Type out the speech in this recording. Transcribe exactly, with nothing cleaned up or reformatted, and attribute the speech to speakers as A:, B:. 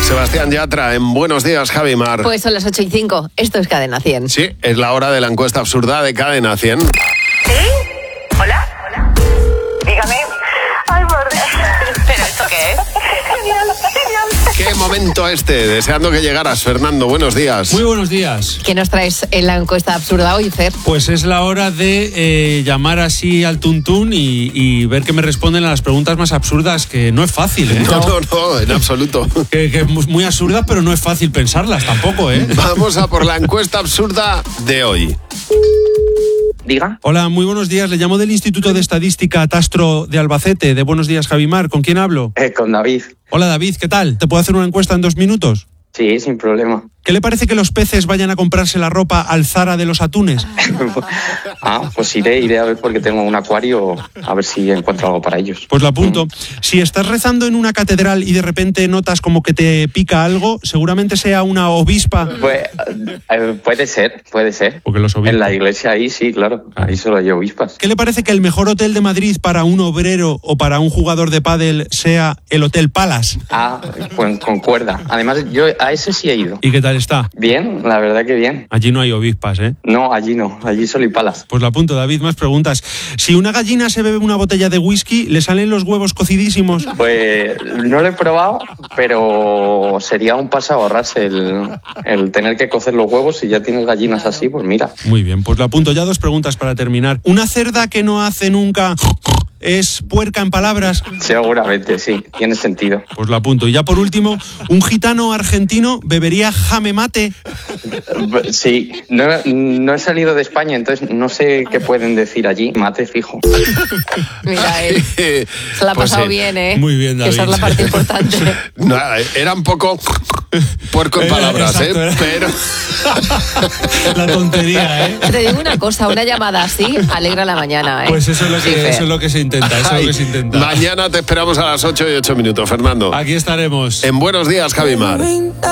A: Sebastián Yatra, en Buenos Días, Javi Mar.
B: Pues son las ocho y cinco. Esto es Cadena cien.
A: Sí, es la hora de la encuesta absurda de Cadena cien.
C: ¿Sí? ¿Hola? ¿Hola? Dígame. Ay, por Dios. ¿Pero esto qué es? Genial, genial.
A: Qué momento este, deseando que llegaras, Fernando. Buenos días.
D: Muy buenos días.
B: ¿Qué nos traes en la encuesta absurda hoy, Fer?
D: Pues es la hora de eh, llamar así al tuntún y, y ver que me responden a las preguntas más absurdas, que no es fácil, ¿eh?
A: No, no, no, en absoluto.
D: Que, que es muy absurda, pero no es fácil pensarlas tampoco, ¿eh?
A: Vamos a por la encuesta absurda de hoy.
E: Diga.
D: Hola, muy buenos días. Le llamo del Instituto de Estadística Tastro de Albacete. De Buenos Días, Javimar. ¿Con quién hablo?
E: Eh, con David.
D: Hola, David. ¿Qué tal? ¿Te puedo hacer una encuesta en dos minutos?
E: Sí, sin problema.
D: ¿Qué le parece que los peces vayan a comprarse la ropa al Zara de los atunes?
E: Ah, pues iré, iré a ver porque tengo un acuario, a ver si encuentro algo para ellos.
D: Pues lo apunto. Si estás rezando en una catedral y de repente notas como que te pica algo, seguramente sea una ovispa.
E: Pues eh, puede ser, puede ser.
D: Porque los obispos.
E: En la iglesia ahí sí, claro. Ahí solo hay obispas.
D: ¿Qué le parece que el mejor hotel de Madrid para un obrero o para un jugador de pádel sea el Hotel Palace?
E: Ah, pues concuerda. Además, yo a ese sí he ido.
D: ¿Y qué tal está?
E: Bien, la verdad que bien.
D: Allí no hay ovispas, ¿eh?
E: No, allí no. Allí solo hay palas.
D: Pues lo apunto, David. Más preguntas. Si una gallina se bebe una botella de whisky, ¿le salen los huevos cocidísimos?
E: Pues no lo he probado, pero sería un paso a ahorrarse el, el tener que cocer los huevos. Si ya tienes gallinas así, pues mira.
D: Muy bien, pues lo apunto. Ya dos preguntas para terminar. ¿Una cerda que no hace nunca es puerca en palabras?
E: Seguramente, sí. Tiene sentido.
D: Pues lo apunto. Y ya por último, ¿un gitano argentino bebería jame mate?
E: Sí, no, no he salido de España, entonces no sé qué pueden decir allí. Mate fijo.
B: Mira, él se la ha
A: Pues
B: pasado
A: sí.
B: bien, ¿eh?
D: Muy bien,
B: Que
D: David.
B: esa es la parte importante.
A: No, era un poco puerco en
D: Era-
A: palabras,
D: exacto,
A: ¿eh?
D: era-
A: Pero
D: La tontería, ¿eh?
B: Te digo una cosa, una llamada así alegra la mañana, ¿eh?
D: Pues eso es lo
B: Sí,
D: que,
B: Fer.
D: eso es lo que se intenta, eso es
A: ay,
D: lo que se intenta.
A: mañana te esperamos a las ocho y ocho minutos, Fernando.
D: Aquí estaremos.
A: En Buenos Días, Javi Mar.